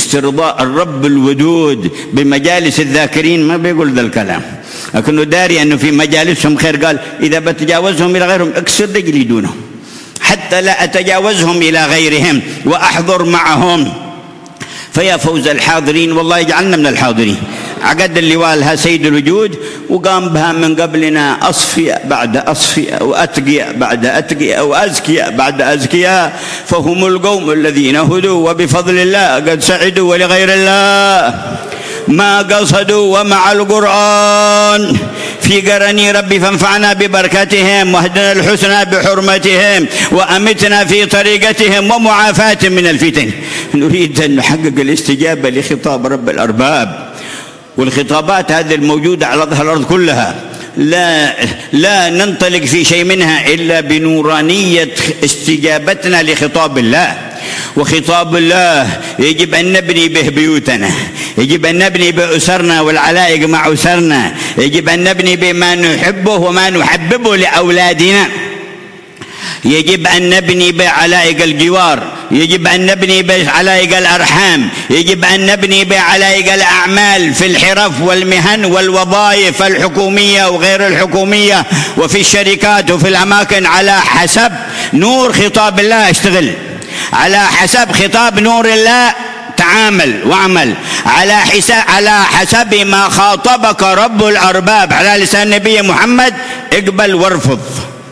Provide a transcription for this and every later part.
واسترضاء الرب الودود بمجالس الذاكرين ما بيقول ذا الكلام، لكنه داري أنه في مجالسهم خير. قال إذا بتجاوزهم إلى غيرهم اكسر رجلي دونهم حتى لا أتجاوزهم إلى غيرهم وأحضر معهم. فيا فوز الحاضرين، والله يجعلنا من الحاضرين. عقد اللواء لها سيد الوجود وقام بها من قبلنا أصفياء بعد أصفياء وأتقياء بعد أتقياء وأزكياء بعد أزكياء، فهم القوم الذين هدوا وبفضل الله قد سعدوا ولغير الله ما قصدوا. ومع القرآن في قرني ربي فانفعنا ببركتهم واهدنا الحسنى بحرمتهم وأمتنا في طريقتهم ومعافاة من الفتن. نريد أن نحقق الاستجابة لخطاب رب الأرباب، والخطابات هذه الموجودة على ظهر الأرض كلها لا ننطلق في شيء منها إلا بنورانية استجابتنا لخطاب الله. وخطاب الله يجب أن نبني به بيوتنا، يجب أن نبني بأسرنا والعلائق مع أسرنا، يجب أن نبني بما نحبه وما نحببه لأولادنا، يجب أن نبني بعلائق الجوار، يجب أن نبني بعلائق الأرحام، يجب أن نبني بعلائق الأعمال في الحرف والمهن والوظائف الحكومية وغير الحكومية وفي الشركات وفي الأماكن على حسب نور خطاب الله. اشتغل على حسب خطاب نور الله، تعامل واعمل على حسب ما خاطبك رب الأرباب على لسان النبي محمد. اقبل وارفض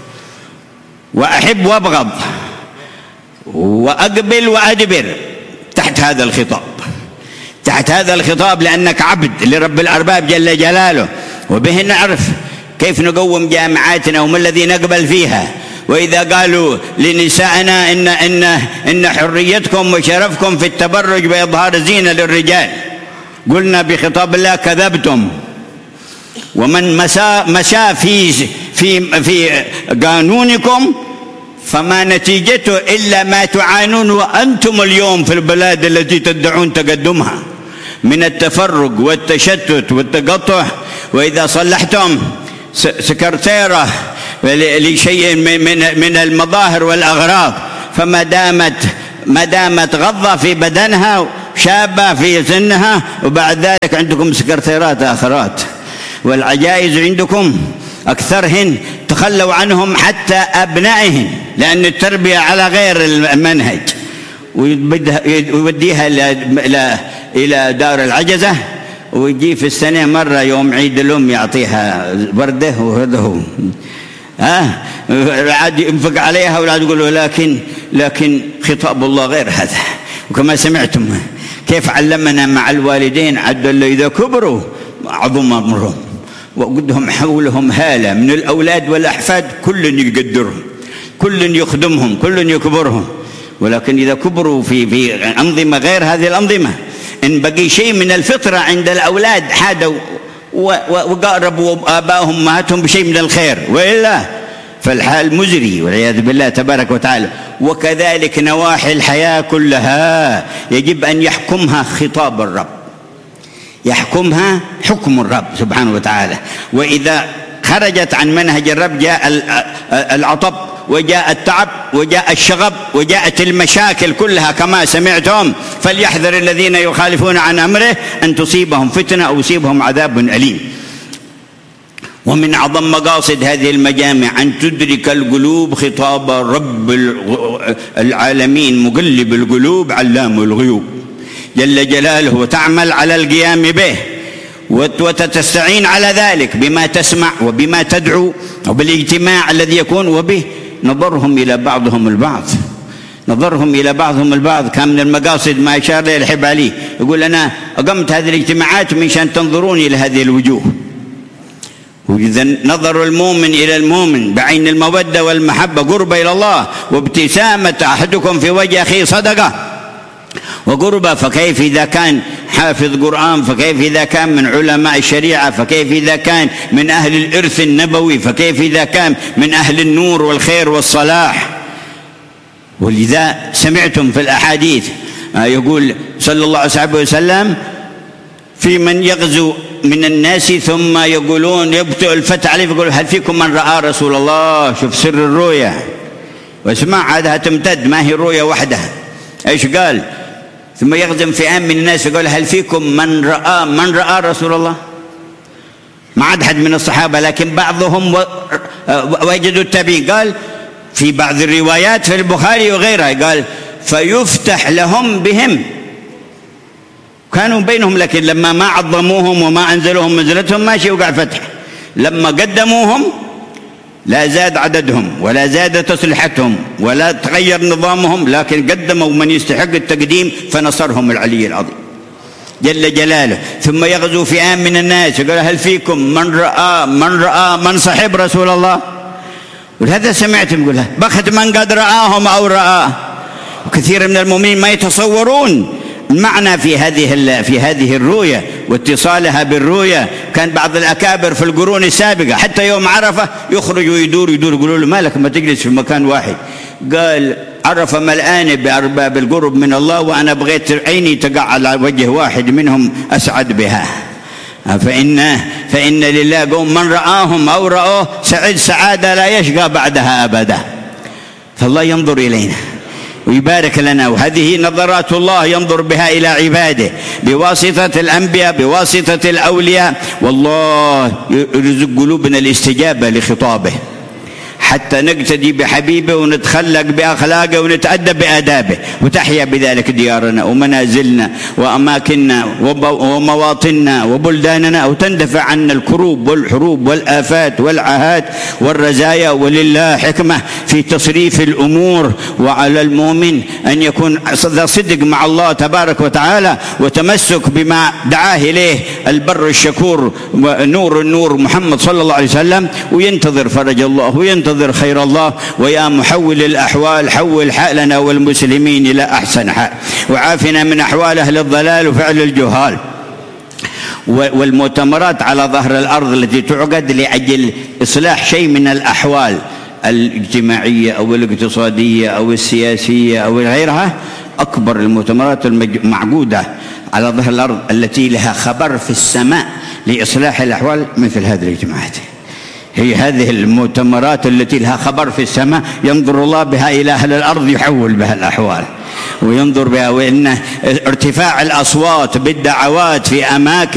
وأحب وأبغض وأقبل وأدبر تحت هذا الخطاب، تحت هذا الخطاب، لأنك عبد لرب الأرباب جل جلاله. وبه نعرف كيف نقوم جامعاتنا وما الذي نقبل فيها. وإذا قالوا لنسائنا إن حريتكم وشرفكم في التبرج بإظهار الزينة للرجال، قلنا بخطاب الله كذبتم. ومن مشى في قانونكم فما نتيجته إلا ما تعانون وأنتم اليوم في البلاد التي تدعون تقدمها من التفرق والتشتت والتقطع. وإذا صلحتم سكرتيرة لشيء من المظاهر والأغراض فما دامت غضة في بدنها شابة في سنها، وبعد ذلك عندكم سكرتيرات آخرات، والعجائز عندكم أكثرهن تخلوا عنهم حتى أبنائهن، لأن التربية على غير المنهج، ويوديها إلى دار العجزة، ويجي في السنة مرة يوم عيد الأم يعطيها وردة وهذا عاد ينفق عليها، ولا يقولوا لكن خطاب الله غير هذا. وكما سمعتم كيف علمنا مع الوالدين عدل إذا كبروا عظم أمرهم وقدهم حولهم هالة من الأولاد والأحفاد، كل يقدرهم، كل يخدمهم، كل يكبرهم. ولكن إذا كبروا في أنظمة غير هذه الأنظمة، إن بقي شيء من الفطرة عند الأولاد حادوا وقاربوا آبائهم وأمهاتهم بشيء من الخير، وإلا فالحال مزري والعياذ بالله تبارك وتعالى. وكذلك نواحي الحياة كلها يجب أن يحكمها خطاب الرب، يحكمها حكم الرب سبحانه وتعالى. وإذا خرجت عن منهج الرب جاء العطب وجاء التعب وجاء الشغب وجاءت المشاكل كلها كما سمعتم. فليحذر الذين يخالفون عن أمره أن تصيبهم فتنة أو يصيبهم عذاب أليم. ومن أعظم مقاصد هذه المجامع أن تدرك القلوب خطاب رب العالمين مقلب القلوب علام الغيوب جل جلاله، وتعمل على القيام به وتستعين على ذلك بما تسمع وبما تدعو وبالاجتماع الذي يكون، وبه نظرهم إلى بعضهم البعض، نظرهم إلى بعضهم البعض. كان من المقاصد ما أشار إليه الحب علي، يقول أنا أقمت هذه الاجتماعات مشان تنظروني إلى هذه الوجوه. وإذا نظر المؤمن إلى المؤمن بعين المودة والمحبة قربة إلى الله، وابتسامة أحدكم في وجه أخيه صدقة وقربة. فكيف إذا كان حافظ قرآن، فكيف إذا كان من علماء الشريعة، فكيف إذا كان من أهل الإرث النبوي، فكيف إذا كان من أهل النور والخير والصلاح. ولذا سمعتم في الأحاديث يقول صلى الله عليه وسلم في من يغزو من الناس ثم يقولون يبطئ الفتى عليه، يقول هل فيكم من رأى رسول الله؟ شوف سر الرؤيا واسمع، هذا تمتد، ما هي الرؤيا وحدها. ايش قال؟ ثم يغزم فئام من الناس يقول هل فيكم من رأى رسول الله؟ ما عاد حد من الصحابة، لكن بعضهم وجدوا التابعين. قال في بعض الروايات في البخاري وغيرها قال فيفتح لهم بهم، كانوا بينهم لكن لما ما عظموهم وما أنزلوهم منزلتهم ماشي وقع فتح. لما قدموهم لا زاد عددهم ولا زادت أسلحتهم ولا تغير نظامهم، لكن قدموا من يستحق التقديم فنصرهم العلي العظيم جل جلاله. ثم يغزو فئام من الناس يقول هل فيكم من صحب رسول الله؟ ولهذا سمعت يقول بخت من قد رآهم أو رآه. وكثير من المؤمنين ما يتصورون المعنى في هذه الرؤية واتصالها بالرؤية. كان بعض الأكابر في القرون السابقة حتى يوم عرفة يخرج ويدور يقولوا له ما لك ما تجلس في مكان واحد. قال عرفة ملآن بأرباب القرب من الله، وأنا بغيت عيني تقع على وجه واحد منهم أسعد بها. فإن لله قوم من رآهم أو رأوه سعد سعادة لا يشقى بعدها أبدا. فالله ينظر إلينا ويبارك لنا، وهذه نظرات الله ينظر بها إلى عباده بواسطة الأنبياء بواسطة الأولياء. والله يرزق قلوبنا الاستجابة لخطابه حتى نقتدي بحبيبه ونتخلق بأخلاقه ونتأدب بآدابه، وتحيا بذلك ديارنا ومنازلنا وأماكننا ومواطننا وبلداننا، وتندفع عنا الكروب والحروب والآفات والعاهات والرزايا. ولله حكمة في تصريف الأمور، وعلى المؤمن أن يكون صدق مع الله تبارك وتعالى وتمسك بما دعاه إليه البر الشكور نور النور محمد صلى الله عليه وسلم، وينتظر فرج الله وينتظر خير الله. ويا محول الأحوال حول حالنا والمسلمين إلى أحسن حال، وعافنا من أحوال أهل الضلال وفعل الجهال. والمؤتمرات على ظهر الأرض التي تعقد لأجل إصلاح شيء من الأحوال الاجتماعية أو الاقتصادية أو السياسية أو غيرها، أكبر المؤتمرات المعقودة على ظهر الأرض التي لها خبر في السماء لإصلاح الأحوال مثل هذه الاجتماعات. هي هذه المؤتمرات التي لها خبر في السماء ينظر الله بها إلى أهل الأرض يحول بها الأحوال وينظر بها. وإن ارتفاع الأصوات بالدعوات في أماكن